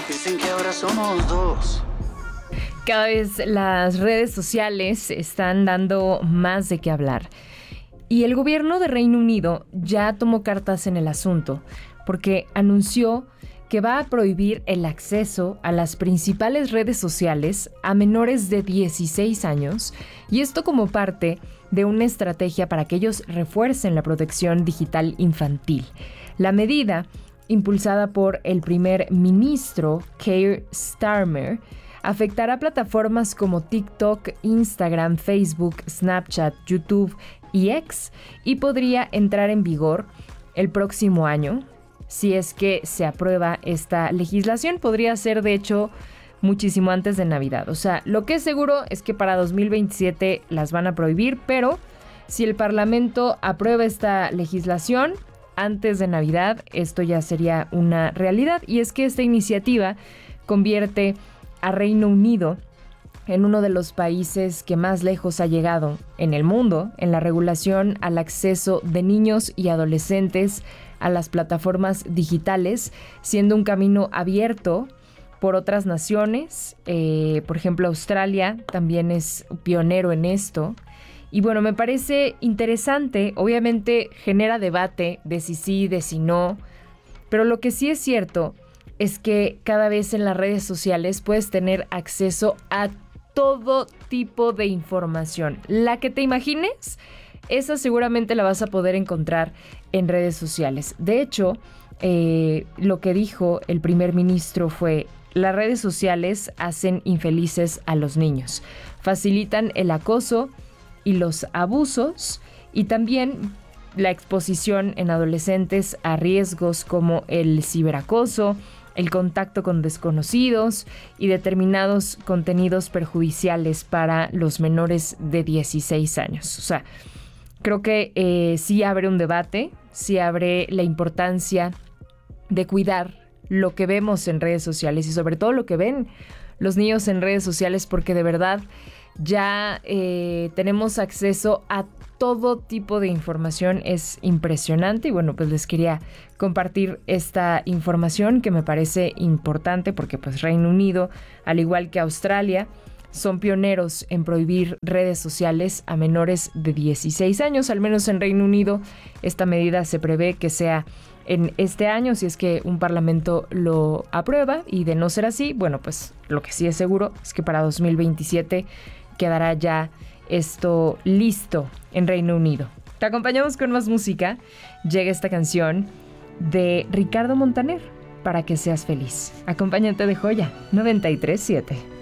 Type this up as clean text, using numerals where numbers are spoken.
Dicen que ahora somos dos. Cada vez las redes sociales están dando más de qué hablar. Y el gobierno de Reino Unido ya tomó cartas en el asunto porque anunció que va a prohibir el acceso a las principales redes sociales a menores de 16 años, y esto como parte de una estrategia para que ellos refuercen la protección digital infantil. La medida, impulsada por el primer ministro Keir Starmer, afectará plataformas como TikTok, Instagram, Facebook, Snapchat, YouTube y X, y podría entrar en vigor el próximo año. Si es que se aprueba esta legislación, podría ser de hecho muchísimo antes de Navidad. O sea, lo que es seguro es que para 2027 las van a prohibir, pero si el Parlamento aprueba esta legislación antes de Navidad, esto ya sería una realidad. Y es que esta iniciativa convierte a Reino Unido en uno de los países que más lejos ha llegado en el mundo en la regulación al acceso de niños y adolescentes a las plataformas digitales, siendo un camino abierto por otras naciones. Por ejemplo, Australia también es pionero en esto. Y bueno, me parece interesante. Obviamente genera debate de si sí, de si no. Pero lo que sí es cierto es que cada vez en las redes sociales puedes tener acceso a todo tipo de información. La que te imagines, esa seguramente la vas a poder encontrar en redes sociales. De hecho, lo que dijo el primer ministro fue: las redes sociales hacen infelices a los niños, facilitan el acoso y los abusos, y también la exposición en adolescentes a riesgos como el ciberacoso, el contacto con desconocidos y determinados contenidos perjudiciales para los menores de 16 años. O sea, creo que sí abre un debate, sí abre la importancia de cuidar lo que vemos en redes sociales y sobre todo lo que ven los niños en redes sociales, porque de verdad ya tenemos acceso a todo tipo de información. Es impresionante y bueno, pues les quería compartir esta información que me parece importante porque pues Reino Unido, al igual que Australia, son pioneros en prohibir redes sociales a menores de 16 años. Al menos en Reino Unido esta medida se prevé que sea en este año, si es que un parlamento lo aprueba, y de no ser así, bueno, pues lo que sí es seguro es que para 2027 quedará ya esto listo en Reino Unido. Te acompañamos con más música. Llega esta canción de Ricardo Montaner, Para que seas feliz. Acompáñate de Joya 93.7.